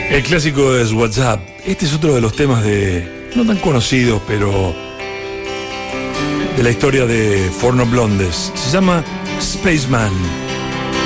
El clásico es WhatsApp. Este es otro de los temas no tan conocidos, pero de la historia de Four Non Blondes. Se llama Spaceman.